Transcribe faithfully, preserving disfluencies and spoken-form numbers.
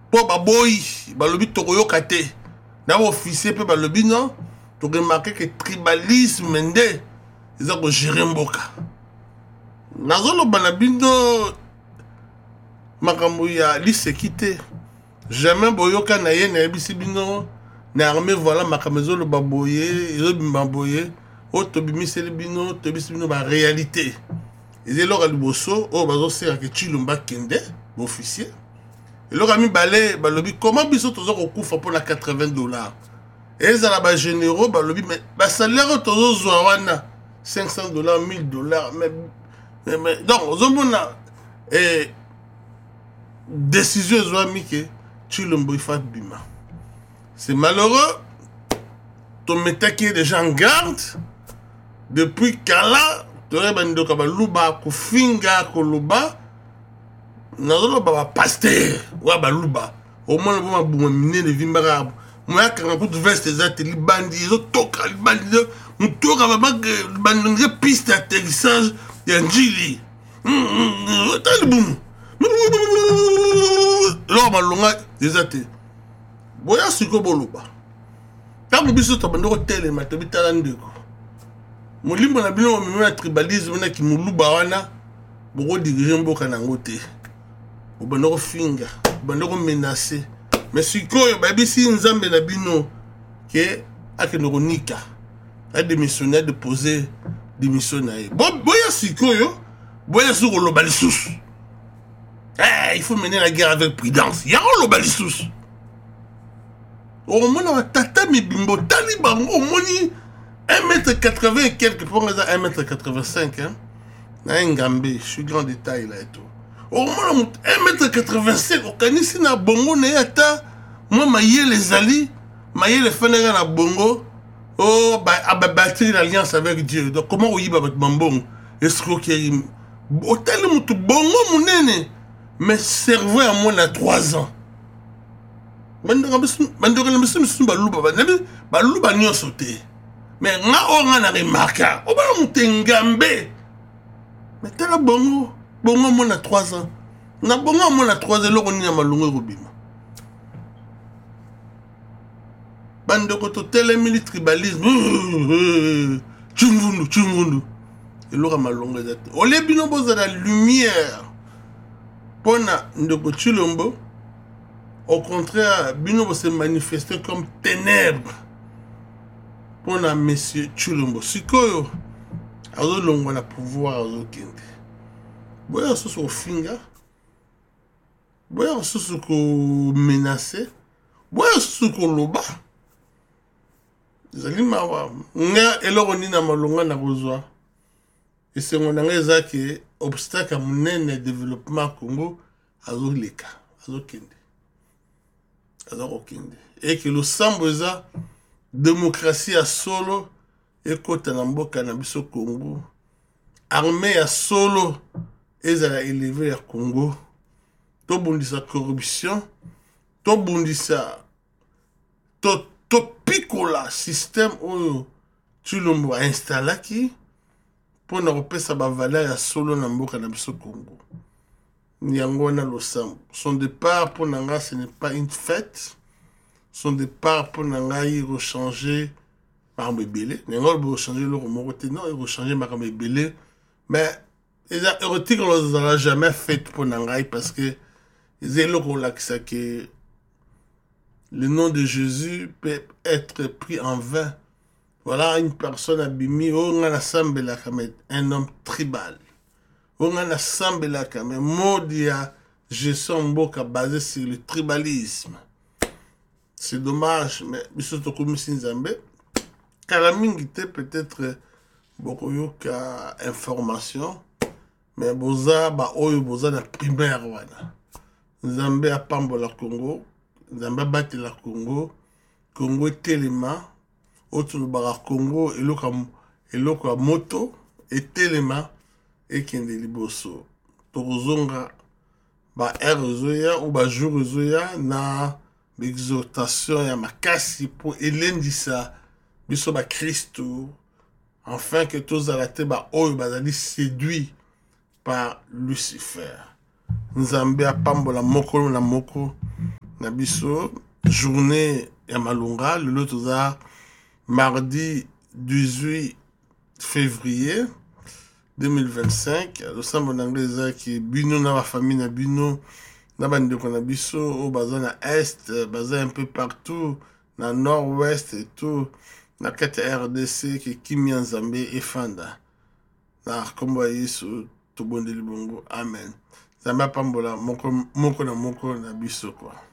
po baboyi balobi tokoyoka te na officier pe balobi non to remarquer que tribalisme nde eza ko gérer mboka nazoloba na bino makambo ya liseki te jamais boyoka na ye na yebisi bino na armée voilà makambo ezoloba boye ezobima boye o tobimiseli bino tobisi bino ba réalité ezeloko liboso oyo bazoseraka Tshilombo kende officier eloko mibale balobi comment biso toza kokufa mpona quatre-vingts dollars ezala bagénéraux balobi mais basalaire tozozwa wana cinq cents dollars mille dollars mais, mais, mais donc ozomona eh, décision ezwami ke Tshilombo ifa bima c'est malheureux tometaki déjà en garde depuis kala tore bandoka baluba kofinga koloba nazoloba ba pasteur wa baluba au moins ba buma minene vimbara moya kana kutu veste zate libandi zo toka libandi mutoka ba bandi piste atterrissage ya njili talibum lo malonga ezate boya siko boluba tango biso to bandoko tele matobitala ndeko mulimbo na bino mimi na tribalisme na kimuluba wana boko diriger mboka nango te obandoko finga obandoko menacer mais sikoyo babisi nzambe na bino ke akendoko nika a démissionné a déposé démission na ye boya sikoyo boya siko loba lisusu eh il faut mener la guerre avec prudence ya loba lisusu au moins on tata mi bimbo taliban au moni un mètre quatre-vingts et quelques pour un mètre quatre-vingt-cinq hein na ngambé je suis grand détail là et tout au moins un mètre quatre-vingt-cinq au kanisi na bongo na yata moi maye les ali maye les fenera na bongo oh ba bâtir l'alliance avec Dieu donc comment oyiba avec mambongo escroquerie hôtel mutu bongo munene mais cerveau à moins à trois ans bandanga bisu bandanga bisu bisu baluba banabi baluba nyo sauté mais nga on a remarqué o ba mutengambe mais tala bongo bongo mon à trois ans na bongo mon à trois ans loko ni ya malungu robima bande ko to tele mili tribalisme chungundu chungundu eloko malungu ezate o le bino boza la lumière pona ndoko Tshilombo au contraire bino se manifester comme ténèbres pona monsieur Tshilombo sikoyo azo longo na pouvoir azo kende boya soso finga boya soso ko menacer boya soso ko loba zali mawa nga eloko ni na malonga na kozwa esengo na nga ezaki obstacle munene développement Congo azo leka azo kende azo kende et que le sambo eza démocratie à solo et kota na mboka na biso Congo armée à solo ezala élevé à Congo to bundisa corruption to bundisa to to pikola système oyo Tshilombo a installaki pour na repesa ba valeur ya solo na mboka na biso Congo nyango na losambo son départ pour nanga ce n'est pas une fête son départ pour nanga il rechanger par bébélé nyango il rechanger le remorote non il rechanger par bébélé mais les érotiques on les a jamais fait pour nanga parce que ils ont relaxé que le nom de Jésus peut être pris en vain. Voilà une personne abîmée, on a assemblé la caméra, un homme tribal. On a assemblé la caméra, Modia, je suis mboka basé sur le tribalisme. C'est dommage, mais bisoto comme Sinzambe, Karamingite peut-être beaucoup yoka information, mais boza ba oyo boza na primaire wana. Nzambe a pambola Congo, Nzambe bati la Congo, Congo telema, autour de Congo eloko moto et telema et kende liboso. Torozonga ba erozoya ou ba jurozoya na l'exhortation ya makasi pour elendisa biso ba Christo afin que tous arrêtés ba oyo bazali séduit par Lucifer. Nzambe apambola moko na moko na biso journée ya malunga lelo toza mardi dix-huit février deux mille vingt-cinq. Losambo na ngai ezaki bino na bafamille na bino na bandeko na biso oyo baza na est, baza un peu partout na nord-ouest et tout, na kati ya R D C ke kimia nzambe efanda na kombo ya Yesu tobondeli bongo, amen. Nzambe apambola moko moko na moko na biso kwa.